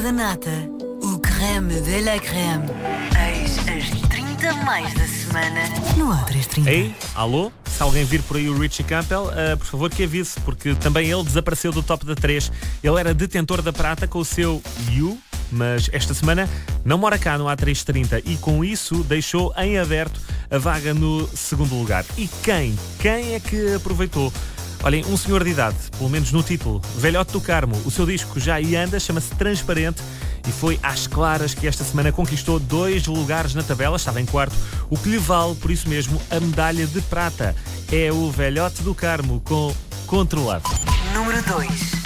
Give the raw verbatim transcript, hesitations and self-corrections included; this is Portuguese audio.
da nata, o creme de la creme. Eis as trinta mais da semana no A trezentos e trinta. Ei, alô? Se alguém vir por aí o Richie Campbell, uh, por favor que avise, porque também ele desapareceu do top da três. Ele era detentor da prata com o seu You, mas esta semana não mora cá no A trezentos e trinta e com isso deixou em aberto a vaga no segundo lugar. E quem? Quem é que aproveitou? Olhem, um senhor de idade, pelo menos no título, Velhote do Carmo. O seu disco já aí anda, chama-se Transparente e foi às claras que esta semana conquistou dois lugares na tabela, estava em quarto, o que lhe vale, por isso mesmo, a medalha de prata. É o Velhote do Carmo com Controlado. Número dois.